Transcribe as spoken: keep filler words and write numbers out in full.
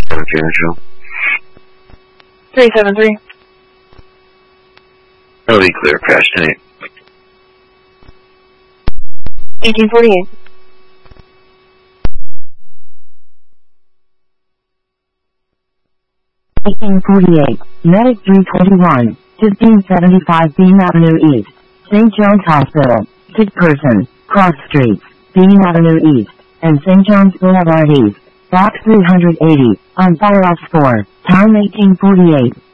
Control. three seven three. L E clear, crash tank. eighteen forty-eight. eighteen forty-eight, Medic three twenty-one, fifteen seventy-five Beam Avenue East, Saint John's Hospital, sick person, cross streets, Beam Avenue East, and Saint John's Boulevard East, box three eighty, on fire off four, time eighteen forty-eight.